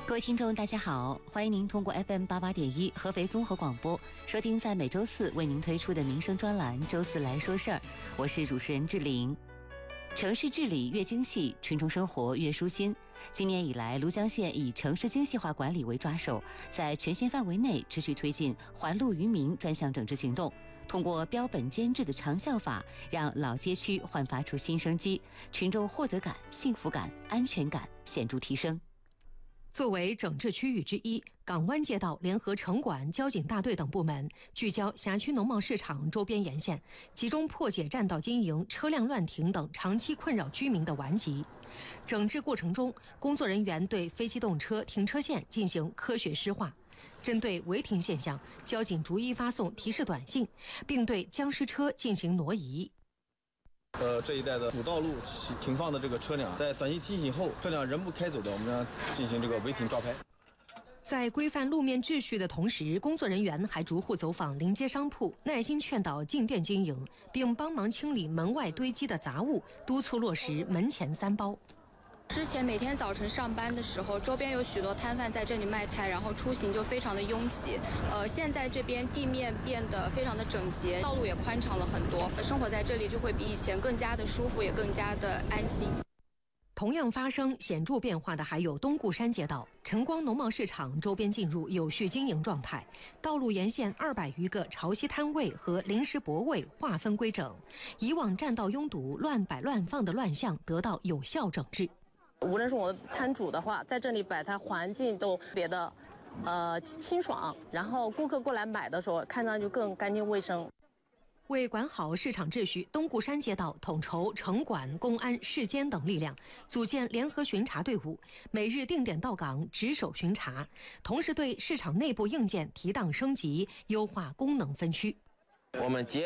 各位听众大家好，欢迎您通过 FM88.1 合肥综合广播收听在每周四为您推出的民生专栏周四来说事儿，我是主持人志玲。城市治理越精细，群众生活越舒心。今年以来，庐江县以城市精细化管理为抓手，在全县范围内持续推进还路于民专项整治行动，通过标本兼治的长效法，让老街区焕发出新生机，群众获得感、幸福感、安全感显著提升。 作为整治区域之一，港湾街道联合城管、交警大队等部门，聚焦辖区农贸市场周边沿线，集中破解占道经营、车辆乱停等长期困扰居民的顽疾。整治过程中，工作人员对非机动车停车线进行科学施化，针对违停现象，交警逐一发送提示短信，并对僵尸车进行挪移。 这一带的主道路停放的这个车辆，在短信提醒后，车辆仍不开走的，我们将进行这个违停抓拍。 在规范路面秩序的同时，工作人员还逐户走访临街商铺，耐心劝导进店经营，并帮忙清理门外堆积的杂物，督促落实门前三包。 之前每天早晨上班的时候，周边有许多摊贩在这里卖菜，然后出行就非常的拥挤。现在这边地面变得非常的整洁，道路也宽敞了很多，生活在这里就会比以前更加的舒服，也更加的安心。 同样发生显著变化的还有东固山街道，晨光农贸市场周边进入有序经营状态，道路沿线200余个潮汐摊位和临时泊位划分规整，以往占道拥堵、乱摆乱放的乱象得到有效整治。 无论是我们摊主的话，在这里摆摊环境都特别的清爽，然后顾客过来买的时候看上去更干净卫生。 为管好市场秩序，东固山街道统筹城管、公安、市监等力量，组建联合巡查队伍，每日定点到岗值守巡查，同时对市场内部硬件提档升级，优化功能分区。 我们